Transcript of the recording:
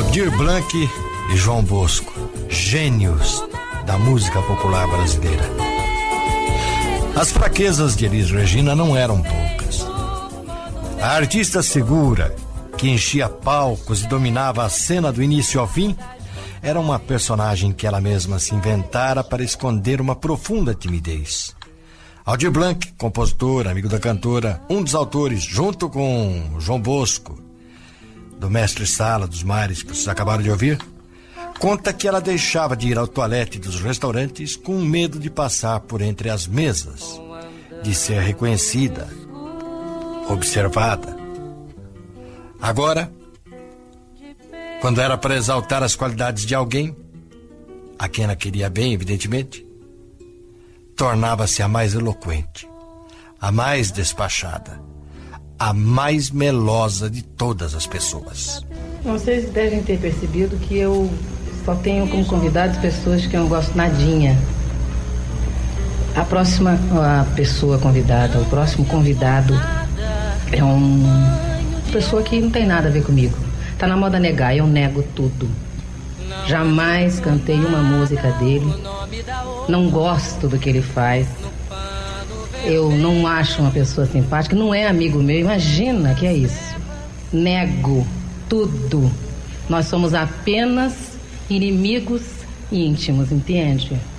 Aldir Blanc e João Bosco, gênios da música popular brasileira. As fraquezas de Elis Regina não eram poucas. A artista segura, que enchia palcos e dominava a cena do início ao fim, era uma personagem que ela mesma se inventara para esconder uma profunda timidez. Aldir Blanc, compositor, amigo da cantora, um dos autores, junto com João Bosco, do Mestre Sala dos Mares, que vocês acabaram de ouvir, conta que ela deixava de ir ao toalete dos restaurantes com medo de passar por entre as mesas, de ser reconhecida, observada. Agora, quando era para exaltar as qualidades de alguém, a quem ela queria bem, evidentemente, tornava-se a mais eloquente, a mais despachada, a mais melosa de todas as pessoas. Vocês devem ter percebido que eu só tenho como convidados pessoas que eu não gosto nadinha. A próxima pessoa convidada, o próximo convidado é uma pessoa que não tem nada a ver comigo. Tá na moda negar, eu nego tudo. Jamais cantei uma música dele. Não gosto do que ele faz. Eu não acho uma pessoa simpática, não é amigo meu, imagina que é isso. Nego tudo. Nós somos apenas inimigos íntimos, entende?